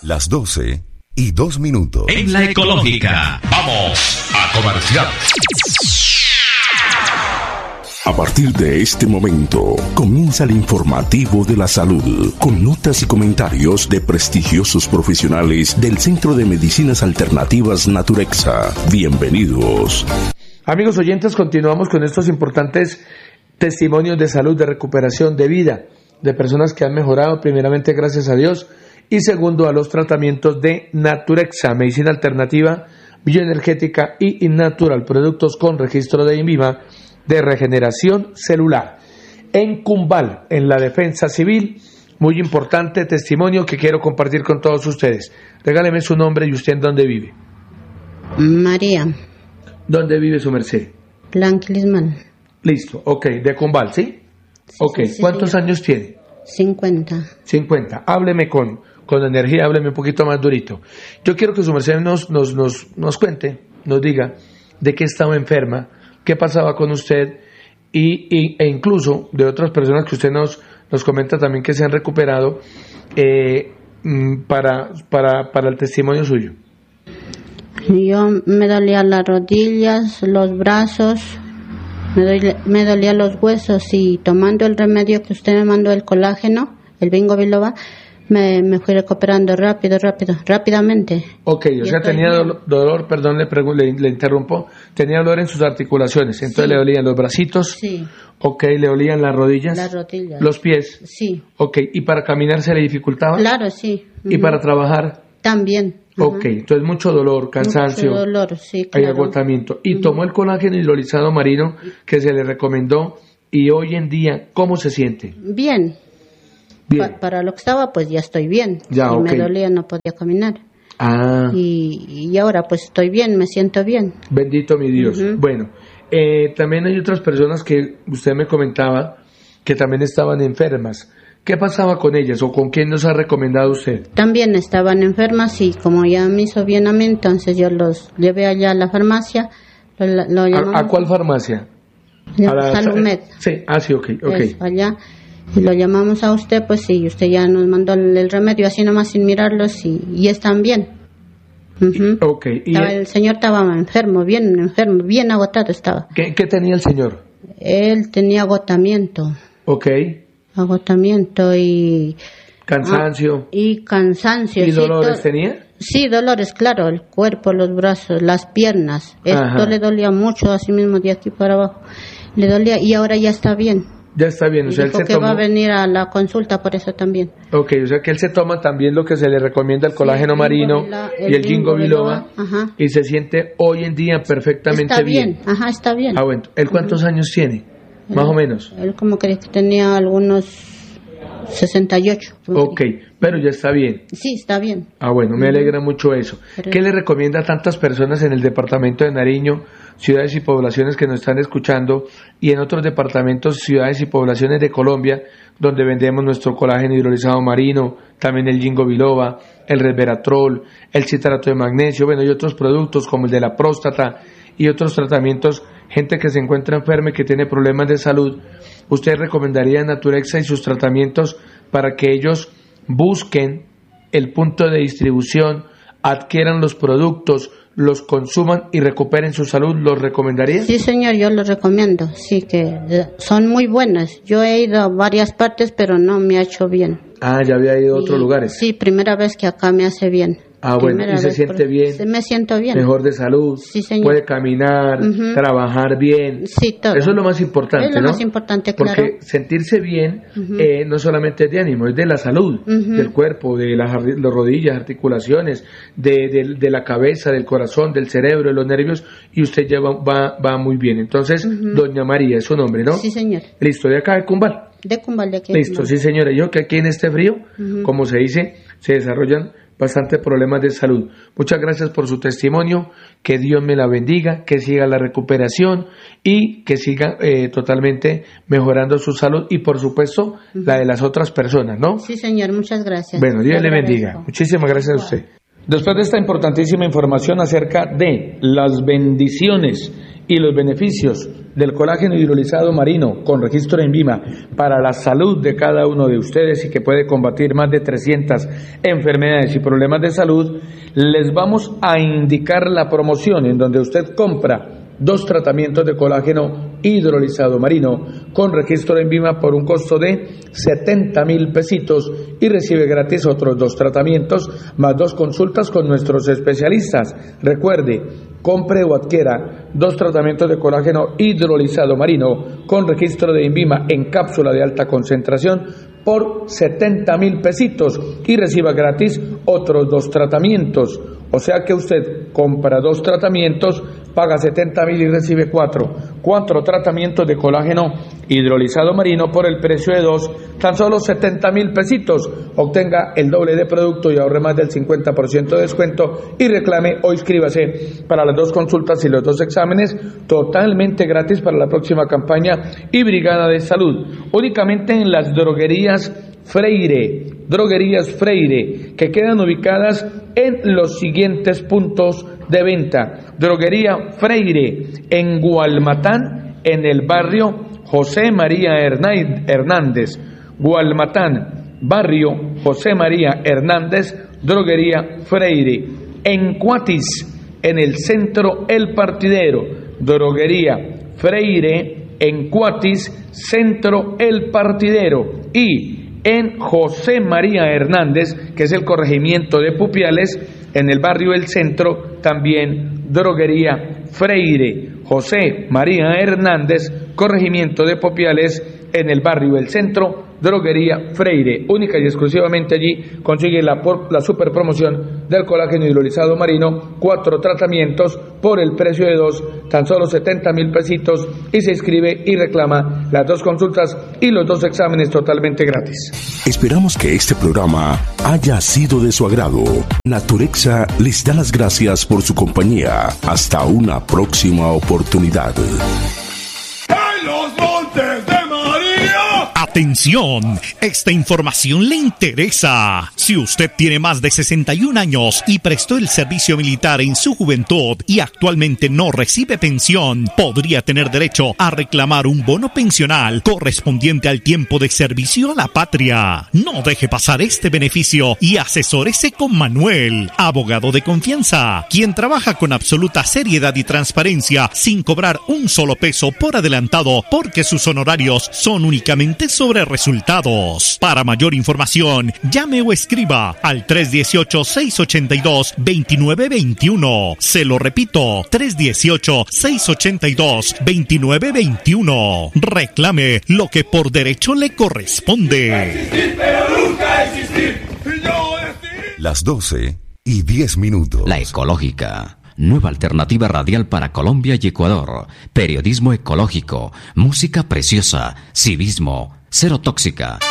Las 12:02. En la Ecológica, vamos a comercial. A partir de este momento, comienza el informativo de la salud, con notas y comentarios de prestigiosos profesionales del Centro de Medicinas Alternativas Naturexa. Bienvenidos. Amigos oyentes, continuamos con estos importantes testimonios de salud, de recuperación, de vida, de personas que han mejorado, primeramente gracias a Dios, y segundo a los tratamientos de Naturexa, medicina alternativa, bioenergética y innatural, productos con registro de INVIMA, de regeneración celular. En Cumbal, en la defensa civil, muy importante testimonio que quiero compartir con todos ustedes. Regáleme su nombre y usted en dónde vive. María. ¿Dónde vive su merced? Blanquilisman. Listo, ok, de Cumbal, ¿sí? Sí, ok, sí, ¿cuántos señor. años tiene? 50. 50. Hábleme con energía, hábleme un poquito más durito. Yo quiero que su merced nos cuente, nos diga de qué estaba enferma, qué pasaba con usted e incluso de otras personas que usted nos comenta también que se han recuperado para el testimonio suyo. Yo me dolía las rodillas, los brazos, me dolía los huesos y tomando el remedio que usted me mandó, el colágeno, el Bingo Biloba, me fui recuperando rápidamente. Ok, o sea, tenía dolor, perdón, le interrumpo, tenía dolor en sus articulaciones, entonces sí. Le dolían los bracitos, sí. Ok, le dolían las rodillas, los pies, sí. Ok, ¿y para caminar se le dificultaba? Claro, sí. ¿Y para trabajar? También. Ok, entonces mucho dolor, cansancio, mucho dolor, sí, claro. Hay agotamiento. Y tomó el colágeno hidrolizado marino que se le recomendó y hoy en día, ¿cómo se siente? Bien. Para lo que estaba, pues ya estoy bien. Ya, si okay. Me dolía, no podía caminar. Y ahora pues estoy bien, me siento bien. Bendito mi Dios. Bueno, también hay otras personas que usted me comentaba que también estaban enfermas. ¿Qué pasaba con ellas o con quién nos ha recomendado usted? También estaban enfermas y como ya me hizo bien a mí, entonces yo los llevé allá a la farmacia. ¿A cuál farmacia? Saludmed. Sí, sí, ok. Eso, allá. Y lo llamamos a usted, pues sí, usted ya nos mandó el remedio así nomás sin mirarlos y están bien. Ok. El señor estaba enfermo, bien agotado estaba. ¿Qué tenía el señor? Él tenía agotamiento. Ok. Agotamiento y... Cansancio. Y cansancio. ¿Y dolores tenía? Sí, dolores, claro, el cuerpo, los brazos, las piernas. Esto le dolía mucho, así mismo de aquí para abajo. Le dolía y ahora ya está bien. Ya está bien, o sea, él se tomó... va a venir a la consulta por eso también. Ok, o sea que él se toma también lo que se le recomienda, el colágeno marino y el Ginkgo biloba, y se siente hoy en día perfectamente bien. Está bien. Bueno, ¿él cuántos años tiene? Más o menos. Él como que tenía algunos 68. Ok, pero ya está bien. Sí, está bien. Bueno, me alegra mucho eso. ¿Qué le recomienda a tantas personas en el departamento de Nariño, ciudades y poblaciones que nos están escuchando, y en otros departamentos, ciudades y poblaciones de Colombia, donde vendemos nuestro colágeno hidrolizado marino, también el Ginkgo biloba, el resveratrol, el citrato de magnesio, y otros productos como el de la próstata y otros tratamientos, gente que se encuentra enferma y que tiene problemas de salud? ¿Usted recomendaría Naturexa y sus tratamientos para que ellos busquen el punto de distribución, adquieran los productos, los consuman y recuperen su salud? ¿Los recomendaría? Sí, señor, yo los recomiendo. Sí, que son muy buenas. Yo he ido a varias partes, pero no me ha hecho bien. Ya había ido a otros lugares. Sí, primera vez que acá me hace bien. Bueno, ¿y se siente bien? Me siento bien. Mejor de salud. Sí, señor. Puede caminar, trabajar bien. Sí, todo. Eso es lo más importante, ¿no? Es lo más importante, claro. Porque sentirse bien no solamente es de ánimo, es de la salud, del cuerpo, de las rodillas, articulaciones, de la cabeza, del corazón, del cerebro, de los nervios, y usted ya va muy bien. Entonces, doña María es su nombre, ¿no? Sí, señor. Listo, de acá de Cumbal. De Cumbal, de aquí. Listo, sí, señora. Yo que aquí en este frío, como se dice, se desarrollan bastantes problemas de salud. Muchas gracias por su testimonio, que Dios me la bendiga, que siga la recuperación y que siga totalmente mejorando su salud y por supuesto la de las otras personas, ¿no? Sí, señor, muchas gracias. Bueno, Dios le bendiga. Muchísimas gracias a usted. Después de esta importantísima información acerca de las bendiciones y los beneficios del colágeno hidrolizado marino con registro en INVIMA para la salud de cada uno de ustedes y que puede combatir más de 300 enfermedades y problemas de salud, les vamos a indicar la promoción en donde usted compra 2 tratamientos de colágeno hidrolizado marino con registro en INVIMA por un costo de 70,000 pesitos y recibe gratis otros 2 tratamientos más 2 consultas con nuestros especialistas. Recuerde, compre o adquiera 2 tratamientos de colágeno hidrolizado marino con registro de INVIMA en cápsula de alta concentración por 70,000 pesitos y reciba gratis otros 2 tratamientos. O sea que usted compra 2 tratamientos, paga 70,000 y recibe 4 tratamientos de colágeno hidrolizado marino por el precio de 2, tan solo 70,000 pesitos. Obtenga el doble de producto y ahorre más del 50% de descuento y reclame o inscríbase para las 2 consultas y los 2 exámenes totalmente gratis para la próxima campaña y Brigada de Salud. Únicamente en las droguerías Freire, que quedan ubicadas en los siguientes puntos de venta. Droguería Freire en Gualmatán, en el barrio José María Hernández. Gualmatán, barrio José María Hernández, Droguería Freire. En Cuatis, en el centro El Partidero. Droguería Freire en Cuatis, centro El Partidero. Y en José María Hernández, que es el corregimiento de Pupiales, en el barrio El Centro, también Droguería Freire. José María Hernández, corregimiento de Pupiales, en el barrio El Centro, Droguería Freire. Única y exclusivamente allí consigue la super promoción del colágeno hidrolizado marino, 4 tratamientos por el precio de 2, tan solo 70,000 pesitos y se inscribe y reclama las 2 consultas y los 2 exámenes totalmente gratis. Esperamos que este programa haya sido de su agrado. Naturexa les da las gracias por su compañía. Hasta una próxima oportunidad. Atención, esta información le interesa. Si usted tiene más de 61 años y prestó el servicio militar en su juventud y actualmente no recibe pensión, podría tener derecho a reclamar un bono pensional correspondiente al tiempo de servicio a la patria. No deje pasar este beneficio y asesórese con Manuel, abogado de confianza, quien trabaja con absoluta seriedad y transparencia sin cobrar un solo peso por adelantado porque sus honorarios son únicamente sobre resultados. Para mayor información, llame o escriba al 318-682-2921. Se lo repito, 318-682-2921. Reclame lo que por derecho le corresponde. Las 12:10. La Ecológica. Nueva alternativa radial para Colombia y Ecuador. Periodismo ecológico, música preciosa, civismo, cero tóxica.